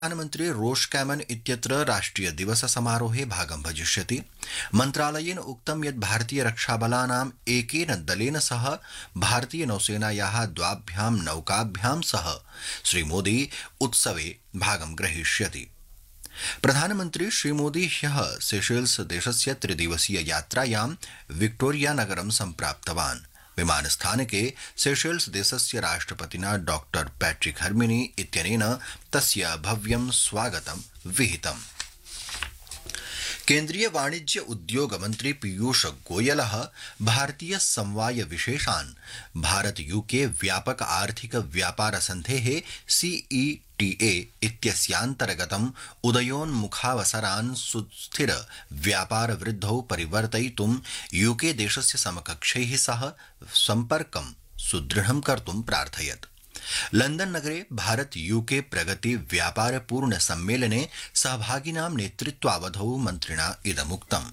प्रधानमन्त्री रोष कैमन इत्यत्र राष्ट्रिय दिवस समारोहे भागं भजिष्यति। मन्त्रालयेन उक्तं यत् भारतीय रक्षाबलानाम् एकेन दलेन सह भारतीय नौसेनायाः द्वाभ्यां नौकाभ्यां सह श्रीमोदी उत्सवे भागं ग्रहीष्यति। प्रधानमन्त्री श्रीमोदी ह्यः सेशेल्स देशस्य त्रिदिवसीय यात्रायां विक्टोरिया नगरं सम्प्राप्तवान्। विमानस्थानके सेशेल्स देशस्य राष्ट्रपतिना डॉक्टर पैट्रिक हर्मिनी इत्यनेन तस्य भव्यं स्वागतं विहितम्। केन्द्रीय वाणिज्य उद्योग मंत्री पीयूष गोयलः भारतीय समवाय विशेषान् भारत यूके व्यापक आर्थिक व्यापार सन्धेः CETA इत्यस्यान्तर्गतम् उदयोन्मुखावसरान् सुस्थिर व्यापार वृद्धौ परिवर्तयितुं यूके देशस्य समकक्षैः सह सम्पर्कं सुदृढं कर्तुं प्रार्थयत्। लंदन नगरे भारत यूके प्रगति व्यापार पूर्ण सम्मेलने सहभागिनां नेतृत्वावधौ मन्त्रिणा इदमुक्तम्।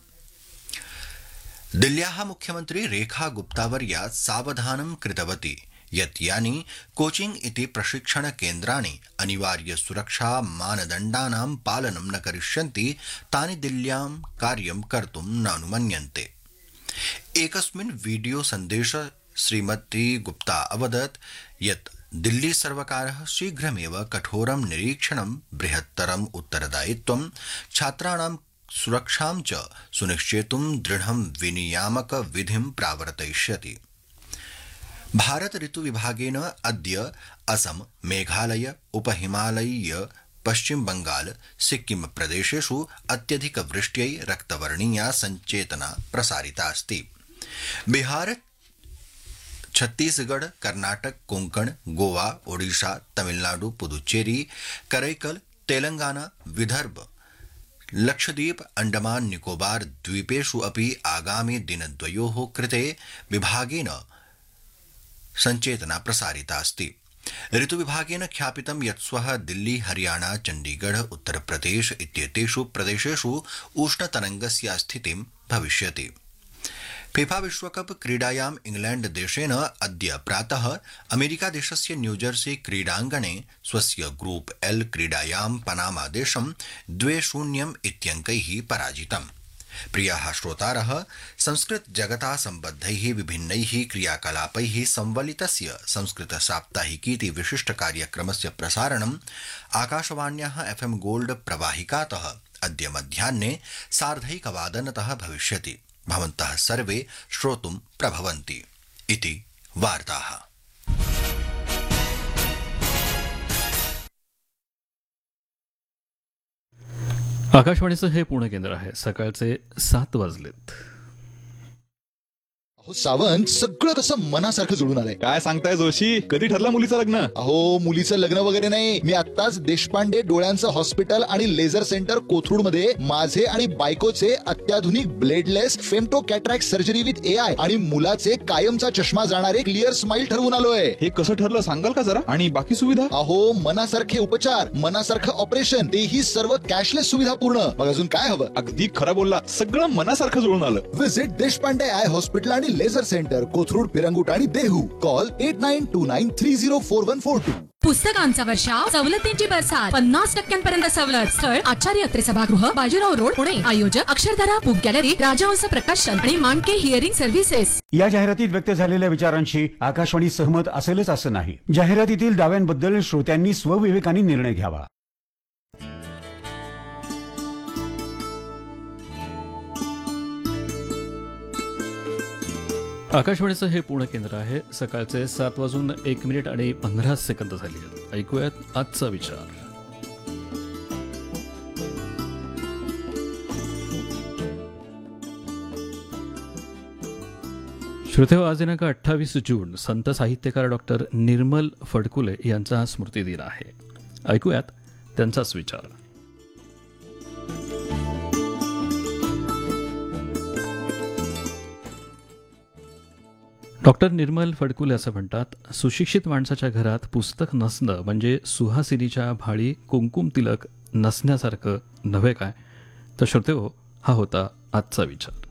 दिल्ल्याः मुख्यमन्त्री रेखा गुप्तावर्या सावधानं कृतवती यत् यानि कोचिंग इति प्रशिक्षण केन्द्राणि अनिवार्य सुरक्षा मानदण्डानां पालनं न करिष्यन्ति तानि दिल्ल्यां कार्यं कर्तुं न अनुमन्यन्ते। एकस्मिन् वीडियो सन्देशे श्रीमती गुप्ता अवदत् यत् दिल्ली सर्वकारः शीघ्रमेव कठोरं निरीक्षणं बृहत्तरम् उत्तरदायित्वं छात्राणां सुरक्षां च सुनिश्चेतुं दृढं विनियामक विधिं प्रावर्तयिष्यति। भारत ऋतु विभागेन अद्य असम, मेघालय, उपहिमालयीय पश्चिम बंगाल, सिक्किम प्रदेशेषु अत्यधिक वृष्ट्यै रक्तवर्णीया संचेतना प्रसारितास्ति। बिहार, छत्तीसगढ़, कर्नाटक, कोंकण, गोवा, ओडिशा, तमिलनाडु, पुदुचेरी, करैकल, तेलंगाना, विदर्भ, लक्षद्वीप, अंडमान निकोबार द्वीपेषु अपि आगामि दिनद्वयोः कृते विभागेन संचेतना प्रसारितास्ति। ऋतुविभागेन ख्यापितं यत् श्वः दिल्ली, हरियाणा, चण्डीगढ़, उत्तरप्रदेश इत्येतेषु प्रदेशेषु उष्णतरङ्गस्य स्थितिं भविष्यति। फीफा विश्वकप क्रीडायां इंग्लैंड देशेन अद्य प्रातः अमेरिका देशस्य न्यूजर्सी क्रीडाङ्गणे स्वस्य ग्रुप L क्रीडायां पनामा देशं 2-0 इत्यङ्कैः पराजितम्। प्रियाः श्रोतारः, संस्कृत जगता सम्बद्धैः विभिन्नैः क्रियाकलापैः संवलितस्य संस्कृत साप्ताहिकीति विशिष्ट कार्यक्रमस्य प्रसारणम् आकाशवाण्याः FM गोल्ड प्रवाहिकातः अद्य मध्याह्ने 1:30 भविष्यति। भवन्तः सर्वे श्रोतुं प्रभवन्ति इति वार्ताः। आकाशवाणीचं हे पुणे केंद्र आहे। सकाळचे 7 वाजलेत। सावंत, सगळं कसं मनासारखं जुळून आलंय। काय सांगताय जोशी, कधी ठरलं मुलीचं लग्न? अहो, मुलीचं लग्न वगैरे नाही, मी आत्ताच देशपांडे डोळ्यांचं हॉस्पिटल आणि लेझर सेंटर कोथरूड मध्ये माझे आणि बायकोचे अत्याधुनिक bladeless femto cataract surgery with AI आणि मुलाचे कायमचा चष्मा जाणारे क्लिअर स्माइल ठरवून आलोय। हे कसं ठरलं सांगाल का जरा? आणि बाकी सुविधा? अहो, मनासारखे उपचार, मनासारखं ऑपरेशन, तेही सर्व कॅशलेस सुविधा पूर्ण। मग अजून काय हवं? अगदी खरं बोलला, सगळं मनासारखं जुळून आलं। विजिट देशपांडे आय हॉस्पिटल आणि लेझर सेंटर कोथरूड, पिरंगुट आणि देहू. कॉल 8929304142. पुस्तकांचा वर्षाव, सवलतींची बरसात, 50% सवलत. स्थळ आचार्य अत्रे सभागृह, बाजीराव रोड, पुणे. आयोजक अक्षरधारा बुक गॅलरी, राजहंस प्रकाशन आणि मानके हिअरिंग सर्व्हिसेस. या जाहिरातीत व्यक्त झालेल्या विचारांशी आकाशवाणी सहमत असेलच असं नाही. जाहिरातीतील दाव्यांबद्दल श्रोत्यांनी स्वविवेकाने निर्णय घ्यावा. आकाशवाणीचं हे पुणे केंद्र आहे। सकाळचे 7:01 झाली आहेत। ऐकूयात आजचा विचार। श्रोतेहो, आज दिनांक 28 जून संत साहित्यकार डॉक्टर निर्मल फडकुले यांचा स्मृतिदिन आहे। ऐकूयात त्यांचाच विचार। डॉक्टर निर्मल फडकुले असं म्हणतात, सुशिक्षित माणसाच्या घरात पुस्तक नसणं म्हणजे सुहासिनीच्या भाळी कुंकुम तिलक नसण्यासारखं नव्हे काय? तर श्रोतेहो, हा होता आजचा विचार।